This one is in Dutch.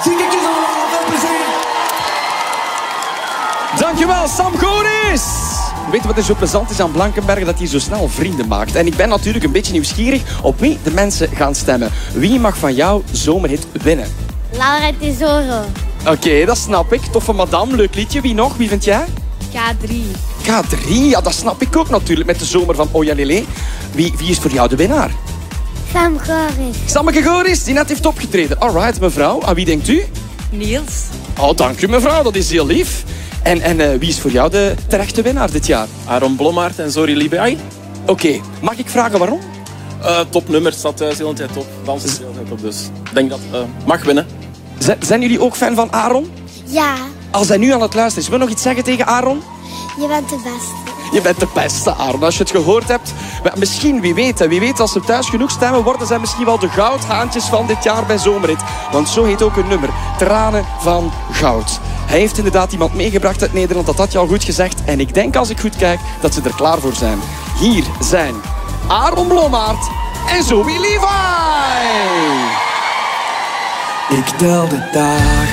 Zie ik je allemaal. Veel plezier. Dankjewel, Sam Goris. Weet je wat er zo plezant is aan Blankenberge? Dat hij zo snel vrienden maakt. En ik ben natuurlijk een beetje nieuwsgierig op wie de mensen gaan stemmen. Wie mag van jou zomerhit winnen? Laura Tesoro. Oké, dat snap ik. Toffe madame, leuk liedje. Wie nog? Wie vind jij? K3. K3, ja, dat snap ik ook natuurlijk met de zomer van Ojalele. Wie is voor jou de winnaar? Sam Goris. Sammeke Goris, die net heeft opgetreden. Alright, mevrouw. Aan wie denkt u? Niels. Oh, dank u mevrouw, dat is heel lief. En wie is voor jou de terechte winnaar dit jaar? Aaron Blommaert en Zori Libai. Oké, mag ik vragen waarom? Topnummer, staat de hele tijd op. Dans is de hele tijd op, dus ik denk dat mag winnen. Zijn jullie ook fan van Aaron? Ja, Als hij nu aan het luisteren is, wil je nog iets zeggen tegen Aaron? je bent de beste. Je bent de beste, Aaron. Als je het gehoord hebt, maar misschien, wie weet, als ze thuis genoeg stemmen, worden zij misschien wel de goudhaantjes van dit jaar bij Zomerhit. Want zo heet ook een nummer, Tranen van Goud. Hij heeft inderdaad iemand meegebracht uit Nederland, dat had je al goed gezegd. En ik denk, als ik goed kijk, dat ze er klaar voor zijn. Hier zijn Aaron Blommaert en Zoe Levi. Ik tel de dagen.